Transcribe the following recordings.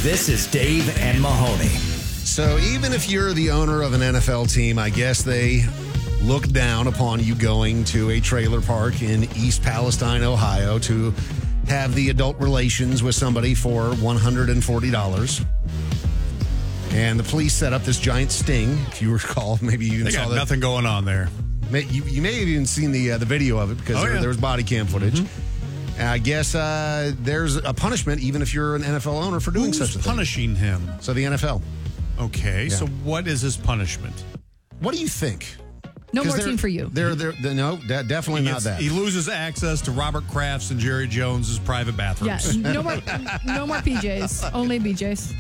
This is Dave and Mahoney. So even if you're the owner of an NFL team, I guess they look down upon you going to a trailer park in East Palestine, Ohio to have the adult relations with somebody for $140. And the police set up this giant sting. If you recall, maybe you They saw got that. nothing going on there. You may have even seen the video of it because there was body cam footage. I guess there's a punishment even if you're an NFL owner for doing Who's such a thing. punishing him? So the NFL. Okay, so what is his punishment? What do you think? No more team for you. No, definitely not that. He loses access to Robert Kraft's and Jerry Jones's private bathrooms. Yeah, no more PJs, only BJs.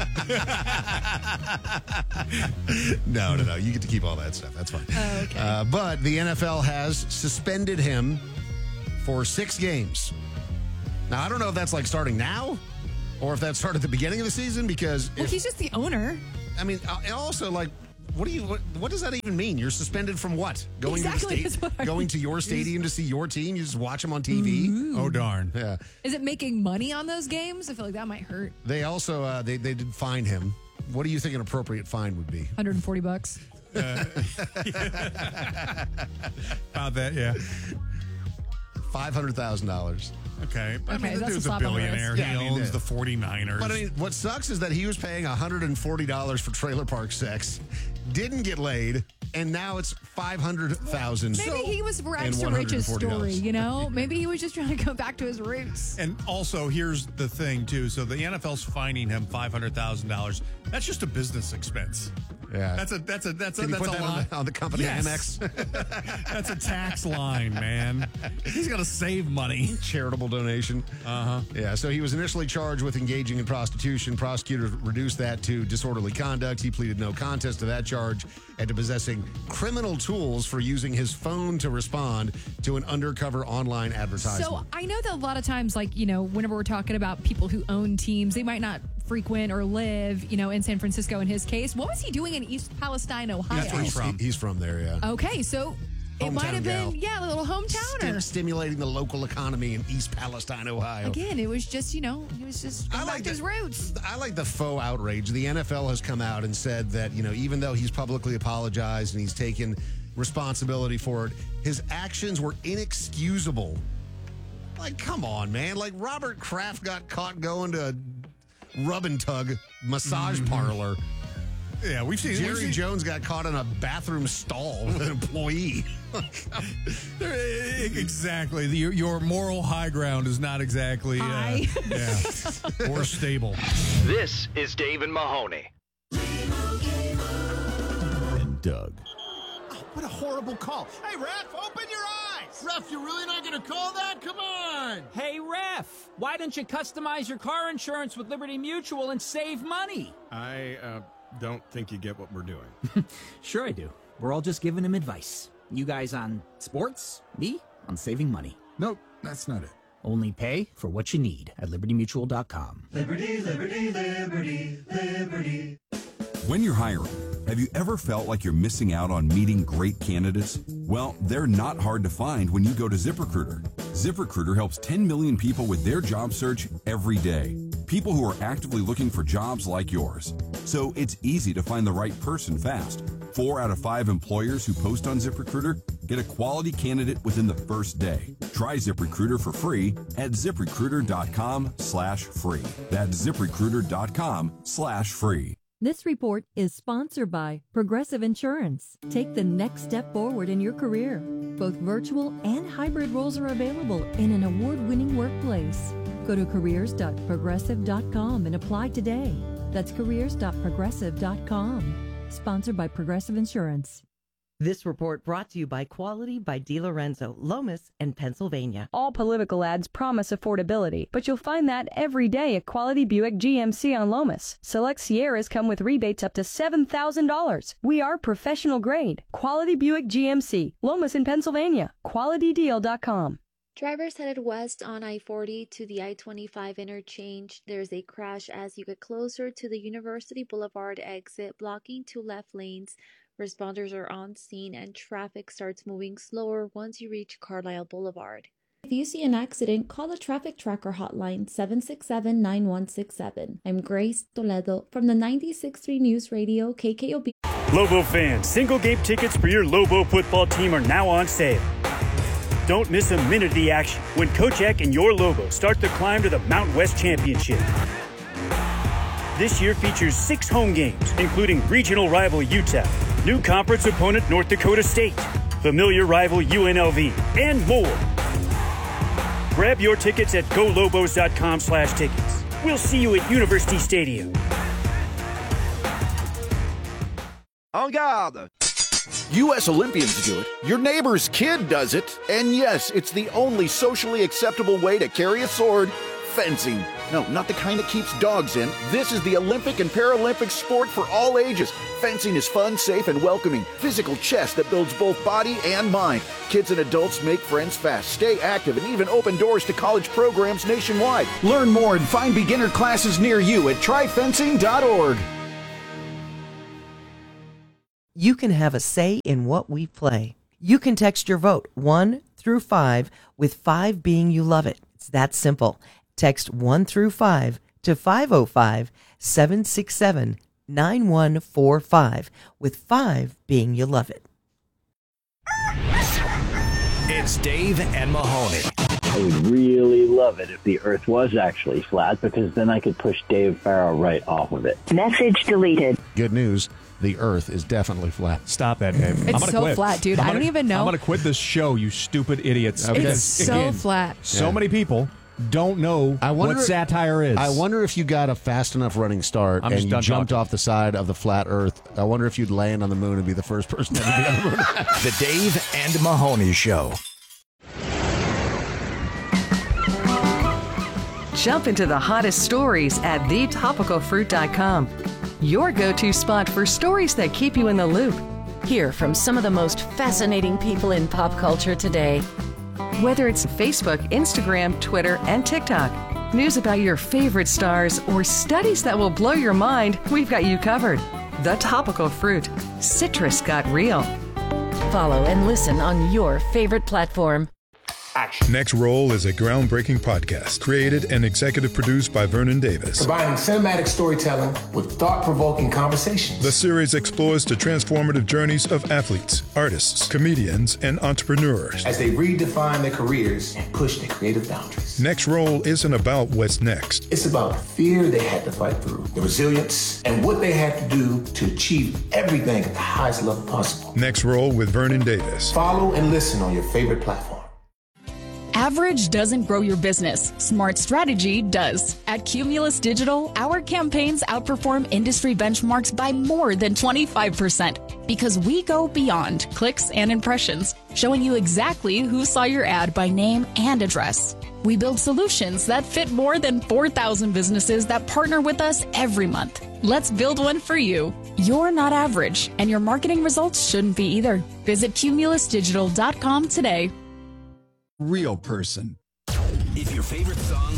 No. You get to keep all that stuff. That's fine. Oh, okay. But the NFL has suspended him for 6 games. Now, I don't know if that's like starting now or if that started at the beginning of the season because He's just the owner. I mean, and also like, what does that even mean? You're suspended from what? Going Exactly, to that's what I going mean. to your stadium to see your team? You just watch them on TV? Oh, darn. Yeah. Is it making money on those games? I feel like that might hurt. They also they did fine him. What do you think an appropriate fine would be? $140. About that, yeah. $500,000. Okay. I Okay, mean, the that's a dude's a slap on the billionaire. wrist. He Yeah, I mean, owns yeah. the 49ers. But I mean, what sucks is that he was paying $140 for trailer park sex, didn't get laid, and now it's $500,000. Maybe he was and rags to riches $140. story, you know? Maybe he was just trying to go back to his roots. And also, here's the thing, too. So the NFL's fining him $500,000. That's just a business expense. Yeah. That's a Can you put a that line. on the company Yes. Amex? That's a tax line, man. He's got to save money. Charitable donation. Yeah, so he was initially charged with engaging in prostitution. Prosecutors reduced that to disorderly conduct. He pleaded no contest to that charge and to possessing criminal tools for using his phone to respond to an undercover online advertisement. So I know that a lot of times, like, you know, whenever we're talking about people who own teams, they might not frequent or live, you know, in San Francisco in his case. What was he doing in East Palestine, Ohio? That's where he's from. He's from there, yeah. Okay, so it might have been, a little hometowner. Stimulating the local economy in East Palestine, Ohio. Again, it was just, you know, he was just going back to his roots. I like the faux outrage. The NFL has come out and said that, you know, even though he's publicly apologized and he's taken responsibility for it, his actions were inexcusable. Like, come on, man. Like, Robert Kraft got caught going to a rub and tug massage parlor. Yeah, we've seen Jerry Jones got caught in a bathroom stall with an employee. Exactly. Your moral high ground is not exactly High. or stable. This is Dave and Mahoney. And Doug. What a horrible call. Hey, ref, open your eyes. Ref, you're really not going to call that? Come on. Hey, ref, why don't you customize your car insurance with Liberty Mutual and save money? I don't think you get what we're doing. Sure I do. We're all just giving him advice. You guys on sports, me on saving money. Nope, that's not it. Only pay for what you need at libertymutual.com. When you're hiring, have you ever felt like you're missing out on meeting great candidates? Well, they're not hard to find when you go to ZipRecruiter. ZipRecruiter helps 10 million people with their job search every day. People who are actively looking for jobs like yours. So it's easy to find the right person fast. 4 out of 5 employers who post on ZipRecruiter get a quality candidate within the first day. Try ZipRecruiter for free at ZipRecruiter.com/free. That's ZipRecruiter.com/free. This report is sponsored by Progressive Insurance. Take the next step forward in your career. Both virtual and hybrid roles are available in an award-winning workplace. Go to careers.progressive.com and apply today. That's careers.progressive.com. Sponsored by Progressive Insurance. This report brought to you by Quality by DiLorenzo, Lomas, and Pennsylvania. All political ads promise affordability, but you'll find that every day at Quality Buick GMC on Lomas. Select Sierras come with rebates up to $7,000. We are professional grade. Quality Buick GMC, Lomas in Pennsylvania. QualityDeal.com. Drivers headed west on I-40 to the I-25 interchange. There's a crash as you get closer to the University Boulevard exit, blocking 2 left lanes. Responders are on scene and traffic starts moving slower once you reach Carlisle Boulevard. if you see an accident, call a traffic tracker hotline 767-9167. I'm Grace Toledo from the 96.3 News Radio KKOB. Lobo fans, single game tickets for your Lobo football team are now on sale. Don't miss a minute of the action when Coach Eck and your Lobo start the climb to the Mountain West Championship. This year features 6 home games, including regional rival UTEP, new conference opponent North Dakota State, familiar rival UNLV, and more. Grab your tickets at golobos.com/tickets. We'll see you at University Stadium. En garde! U.S. Olympians do it, your neighbor's kid does it, and yes, it's the only socially acceptable way to carry a sword, fencing. No, not the kind that keeps dogs in. This is the Olympic and Paralympic sport for all ages. Fencing is fun, safe, and welcoming. Physical chess that builds both body and mind. Kids and adults make friends fast, stay active, and even open doors to college programs nationwide. Learn more and find beginner classes near you at tryfencing.org. You can have a say in what we play. You can text your vote 1 through 5, with 5 being you love it. It's that simple. Text 1 through 5 to 505-767-9145, with 5 being you love it. It's Dave and Mahoney. I would really love it if the Earth was actually flat, because then I could push Dave Farrell right off of it. Message deleted. Good news. The Earth is definitely flat. Stop that, Dave. It's so flat, dude. I don't even know. I'm going to quit this show, you stupid idiots. It's so flat. So many people don't know what satire is. I wonder if you got a fast enough running start and you jumped off the side of the flat Earth. I wonder if you'd land on the moon and be the first person to be on the moon. The Dave and Mahoney Show. Jump into the hottest stories at thetopicalfruit.com. Your go-to spot for stories that keep you in the loop. Hear from some of the most fascinating people in pop culture today. Whether it's Facebook, Instagram, Twitter, and TikTok, news about your favorite stars, or studies that will blow your mind, we've got you covered. The Topical Fruit. Citrus got real. Follow and listen on your favorite platform. Next Roll is a groundbreaking podcast created and executive produced by Vernon Davis. Combining cinematic storytelling with thought-provoking conversations. The series explores the transformative journeys of athletes, artists, comedians, and entrepreneurs as they redefine their careers and push their creative boundaries. Next Roll isn't about what's next. It's about the fear they had to fight through, the resilience, and what they had to do to achieve everything at the highest level possible. Next Roll with Vernon Davis. Follow and listen on your favorite platform. Average doesn't grow your business. Smart strategy does. At Cumulus Digital, our campaigns outperform industry benchmarks by more than 25% because we go beyond clicks and impressions, showing you exactly who saw your ad by name and address. We build solutions that fit more than 4,000 businesses that partner with us every month. Let's build one for you. You're not average, and your marketing results shouldn't be either. Visit cumulusdigital.com today. Real person. If your favorite song